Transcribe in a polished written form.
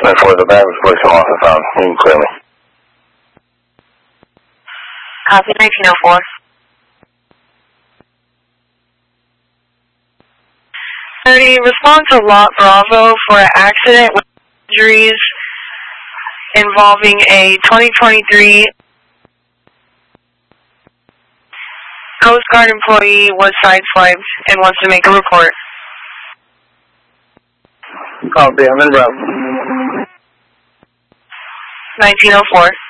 10-4, the bag was placed on lost and found. You can clear me. Copy 1904. 30, respond to Lot Bravo for an accident with injuries involving a 2023 Coast Guard employee was sideswiped and wants to make a report. Copy, I'm in route. 1904.